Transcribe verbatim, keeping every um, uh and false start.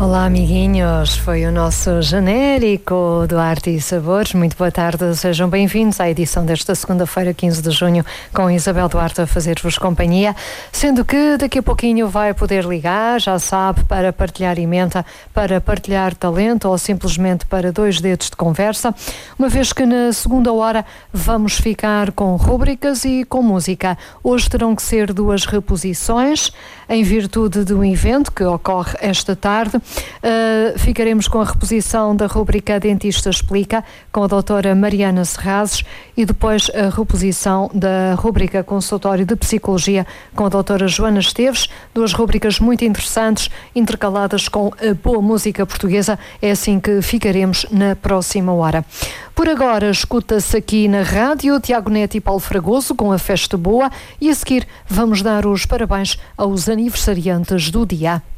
Olá, amiguinhos, foi o nosso genérico do Arte e Sabores. Muito boa tarde, sejam bem-vindos à edição desta segunda-feira, quinze de junho, com Isabel Duarte a fazer-vos companhia, sendo que daqui a pouquinho vai poder ligar, já sabe, para partilhar emenda, para partilhar talento ou simplesmente para dois dedos de conversa, uma vez que na segunda hora vamos ficar com rúbricas e com música. Hoje terão que ser duas reposições, em virtude de um evento que ocorre esta tarde. Uh, ficaremos com a reposição da rúbrica Dentista Explica, com a doutora Mariana Serrazes, e depois a reposição da rúbrica Consultório de Psicologia, com a doutora Joana Esteves. Duas rúbricas muito interessantes, intercaladas com a boa música portuguesa. É assim que ficaremos na próxima hora. Por agora, escuta-se aqui na rádio Tiago Neto e Paulo Fragoso com a Festa Boa, e a seguir vamos dar os parabéns aos aniversariantes do dia.